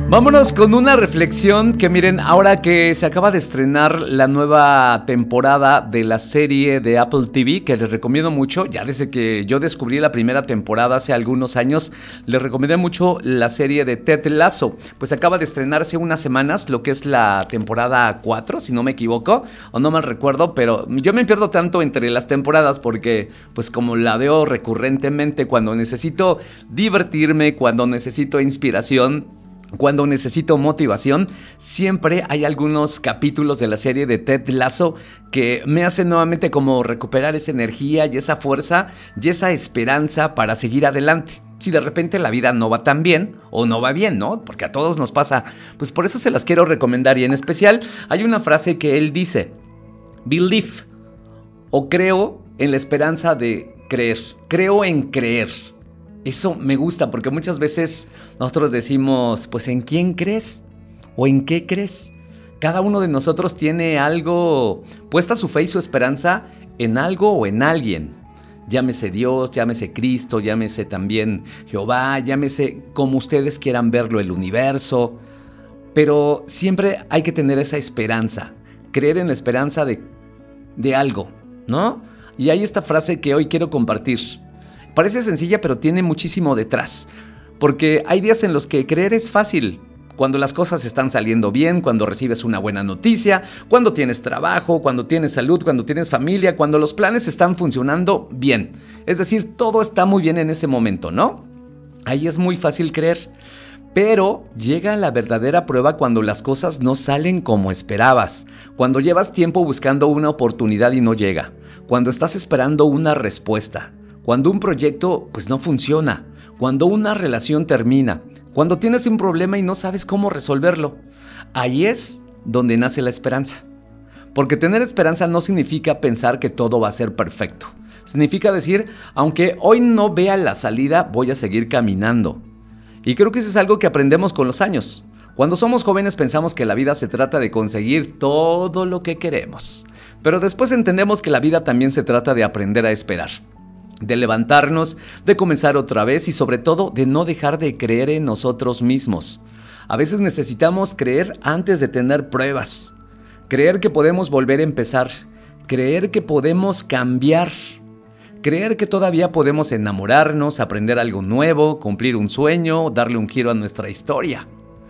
Vámonos con una reflexión que miren, ahora que se acaba de estrenar la nueva temporada de la serie de Apple TV, que les recomiendo mucho, ya desde que yo descubrí la primera temporada hace algunos años, les recomendé mucho la serie de Ted Lasso, pues acaba de estrenarse unas semanas, lo que es la temporada 4, si no me equivoco, o no mal recuerdo, pero yo me pierdo tanto entre las temporadas porque pues como la veo recurrentemente cuando necesito divertirme, cuando necesito inspiración, cuando necesito motivación, siempre hay algunos capítulos de la serie de Ted Lasso que me hacen nuevamente como recuperar esa energía y esa fuerza y esa esperanza para seguir adelante. Si de repente la vida no va tan bien o no va bien, ¿no? Porque a todos nos pasa. Pues por eso se las quiero recomendar y en especial hay una frase que él dice: believe, o creo en la esperanza de creer. Creo en creer. Eso me gusta porque muchas veces nosotros decimos, pues ¿en quién crees? ¿O en qué crees? Cada uno de nosotros tiene algo, puesta su fe y su esperanza en algo o en alguien. Llámese Dios, llámese Cristo, llámese también Jehová, llámese como ustedes quieran verlo, el universo. Pero siempre hay que tener esa esperanza, creer en la esperanza de algo, ¿no? Y hay esta frase que hoy quiero compartir. Parece sencilla, pero tiene muchísimo detrás. Porque hay días en los que creer es fácil. Cuando las cosas están saliendo bien, cuando recibes una buena noticia, cuando tienes trabajo, cuando tienes salud, cuando tienes familia, cuando los planes están funcionando bien. Es decir, todo está muy bien en ese momento, ¿no? Ahí es muy fácil creer. Pero llega la verdadera prueba cuando las cosas no salen como esperabas. Cuando llevas tiempo buscando una oportunidad y no llega. Cuando estás esperando una respuesta. Cuando un proyecto pues no funciona, cuando una relación termina, cuando tienes un problema y no sabes cómo resolverlo, ahí es donde nace la esperanza. Porque tener esperanza no significa pensar que todo va a ser perfecto. Significa decir, aunque hoy no vea la salida, voy a seguir caminando. Y creo que eso es algo que aprendemos con los años. Cuando somos jóvenes pensamos que la vida se trata de conseguir todo lo que queremos. Pero después entendemos que la vida también se trata de aprender a esperar. De levantarnos, de comenzar otra vez y sobre todo de no dejar de creer en nosotros mismos. A veces necesitamos creer antes de tener pruebas. Creer que podemos volver a empezar. Creer que podemos cambiar. Creer que todavía podemos enamorarnos, aprender algo nuevo, cumplir un sueño, darle un giro a nuestra historia.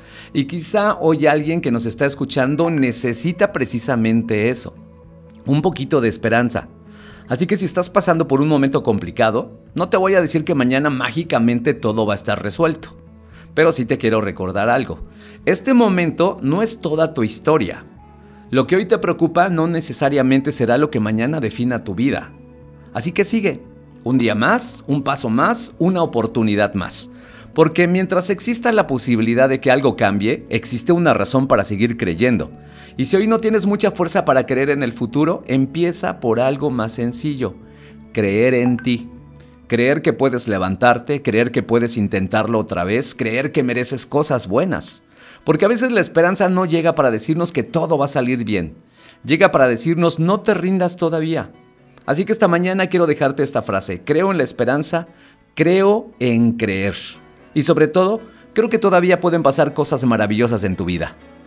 Y quizá hoy alguien que nos está escuchando necesita precisamente eso. Un poquito de esperanza. Así que si estás pasando por un momento complicado, no te voy a decir que mañana mágicamente todo va a estar resuelto. Pero sí te quiero recordar algo. Este momento no es toda tu historia. Lo que hoy te preocupa no necesariamente será lo que mañana defina tu vida. Así que sigue. Un día más, un paso más, una oportunidad más. Porque mientras exista la posibilidad de que algo cambie, existe una razón para seguir creyendo. Y si hoy no tienes mucha fuerza para creer en el futuro, empieza por algo más sencillo: creer en ti. Creer que puedes levantarte, creer que puedes intentarlo otra vez, creer que mereces cosas buenas. Porque a veces la esperanza no llega para decirnos que todo va a salir bien. Llega para decirnos: no te rindas todavía. Así que esta mañana quiero dejarte esta frase: creo en la esperanza, creo en creer. Y sobre todo, creo que todavía pueden pasar cosas maravillosas en tu vida.